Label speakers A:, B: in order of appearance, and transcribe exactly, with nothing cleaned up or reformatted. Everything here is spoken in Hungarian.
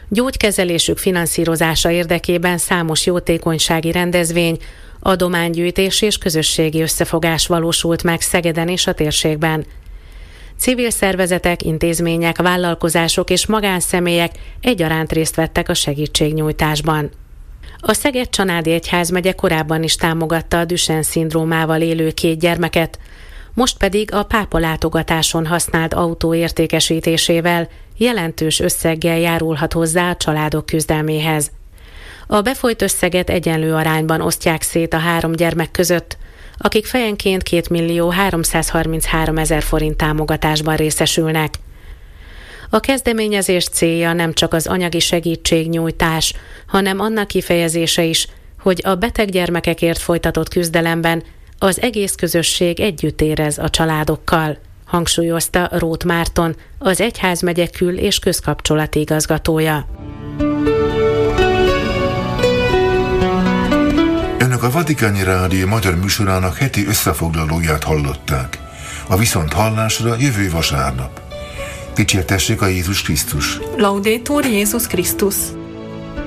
A: Gyógykezelésük finanszírozása érdekében számos jótékonysági rendezvény, adománygyűjtés és közösségi összefogás valósult meg Szegeden és a térségben. Civil szervezetek, intézmények, vállalkozások és magánszemélyek egyaránt részt vettek a segítségnyújtásban. A Szeged-Csanádi Egyházmegye korábban is támogatta a Duchenne-szindrómával élő két gyermeket, most pedig a pápa látogatáson használt autó értékesítésével jelentős összeggel járulhat hozzá a családok küzdelméhez. A befolyt összeget egyenlő arányban osztják szét a három gyermek között, akik fejenként két millió háromszázharminchárom ezer forint támogatásban részesülnek. A kezdeményezés célja nem csak az anyagi segítségnyújtás, hanem annak kifejezése is, hogy a beteg gyermekekért folytatott küzdelemben az egész közösség együtt érez a családokkal, hangsúlyozta Róth Márton, az Egyházmegye kül- és közkapcsolati igazgatója.
B: Önök a Vatikáni Rádió magyar műsorának heti összefoglalóját hallották. A viszonthallásra jövő vasárnap. Dicsértessék a Jézus Krisztus!
C: Laudetur Jézus Krisztus!